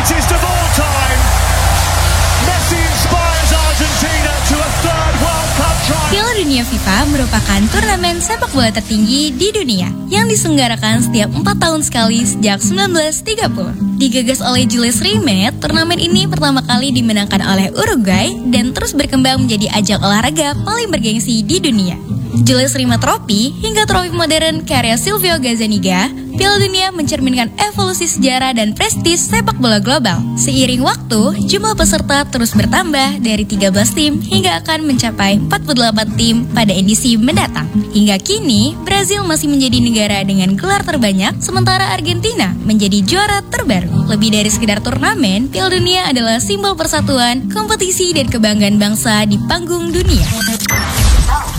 greatest of all time. Messi inspires Argentina to a third World Cup triumph. Piala Dunia FIFA merupakan turnamen sepak bola tertinggi di dunia yang diselenggarakan setiap 4 tahun sekali sejak 1930. Digagas oleh Jules Rimet, turnamen ini pertama kali dimenangkan oleh Uruguay dan terus berkembang menjadi ajang olahraga paling bergengsi di dunia. Jules Rimet Trophy hingga trofi modern karya Silvio Gazzaniga, Piala Dunia mencerminkan evolusi sejarah dan prestis sepak bola global. Seiring waktu, jumlah peserta terus bertambah dari 13 tim hingga akan mencapai 48 tim pada edisi mendatang. Hingga kini, Brazil masih menjadi negara dengan gelar terbanyak, sementara Argentina menjadi juara terbaru. Lebih dari sekedar turnamen, Piala Dunia adalah simbol persatuan, kompetisi, dan kebanggaan bangsa di panggung dunia.